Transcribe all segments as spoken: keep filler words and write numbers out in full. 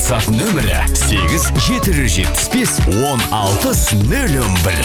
WhatsApp нөмірі сегіз жеті жүз жетпіс бес он алты нөл он бір.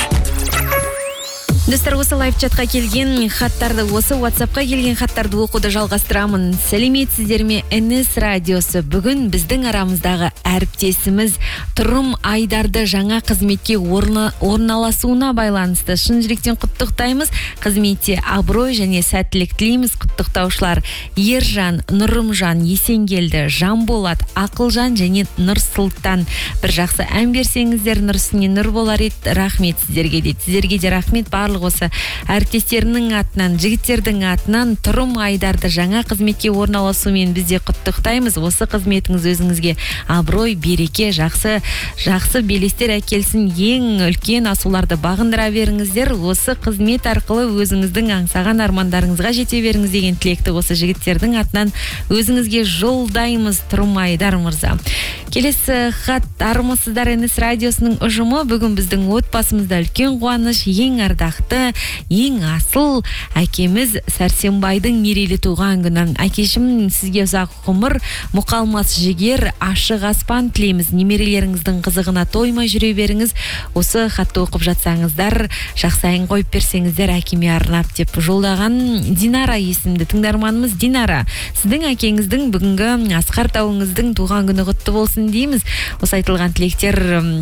Достар, осы лайв-чатқа келген хаттарды, осы WhatsAppқа келген хаттарды оқуды жалғастырамын. Сәлеметсіздер ме? эн эс радиосы. Бүгін біздің арамыздағы әріптесіміз Тұрым Айдарды жаңа қызметке орны, орналасуына байланысты шын жүректен құттықтаймыз. Қызметте абырой және сәттілік тілейміз. Құттықтаушылар Ержан, Нұрымжан, Есенгелді, Жанболат, Ақылжан және Нұрсұлтан. Бір жақсы ән берсеңіздер, нұр үстіне нұр болар еді. Рахмет сіздерге де. Сіздерге де рахмет. Барлық осы әріптестерінің атынан, жігіттердің атынан Тұрым Айдарды жаңа қызметке орналасуымен бізде құттықтаймыз. Осы қызметіңіз өзіңізге абырой, береке, жақсы жақсы белестер әкелсін, ең үлкен асуларды бағындыра беріңіздер. Осы қызмет арқылы өзіңіздің аңсаған армандарыңызға жете беріңіз деген тілекті осы жігіттердің атынан өзіңізге жолдаймыз, Тұрым Айдар мырза. Келесі хат: армысыздар, эн эс радиосының ұжымы. Бүгін біздің отбасымызда үлкен қуаныш, ең ардақты, ең асыл әкеміз Сәрсенбайдың мерейлі туған күні. Әкешім, сізге ұзақ ғұмыр, мұқалмас жігер, ашық аспан тілейміз. Немерелеріңіздің қызығына тоймай жүре беріңіз. Осы хатты оқып жатсаңыздар, жақсайын қойып берсеңіздер әкеме арнап деп жолдаған Динара есімді тыңдарманымыз. Динара, сіздің әкеңіздің бүгінгі Асқар тауыңыздың туған күні құтты болсын дейміз. Осы айтылған тілектер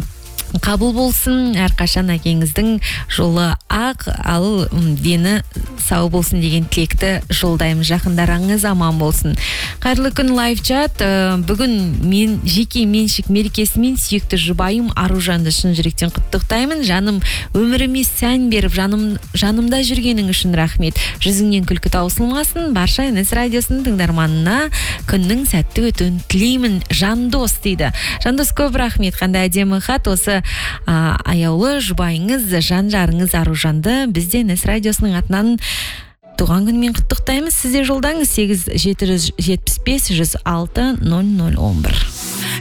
қабыл болсын, әрқашан әкеңіздің жолы ақ, ал дені сау болсын деген тілекті жолдаймыз. Жақындарыңыз аман болсын. Қайырлы күн, лайв-чат. Бүгін мен жеке меншік мерекесімен сүйікті жұбайым Аружанды шын жүректен құттықтаймын. Жаным өміріме сән беріп, жаным, жанымда жүргенің үшін рахмет. Жүзіңнен күлкі таусылмасын. Барша эн эс радиосының тыңдарманына күннің сәтті өтуін тілеймін. Жандос дейді. Жандос, көп рахмет. Қандай әдемі хат. Осы А, аяулы жұбайыңыз, жан-жарыңыз Аружанды бізде эн эс радиосының атынан туған күнмен құттықтаймыз. Сізде жолдаңыз сегіз жеті жүз жетпіс бес жүз алты нөл нөл он бір.